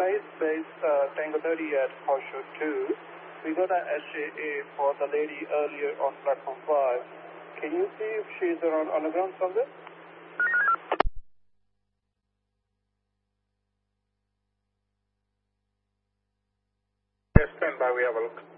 base Tango 30 at Horseshoe 2. We got an SJA for the lady earlier on platform 5. Can you see if she's around on the ground somewhere? Yes, stand by, we have a look.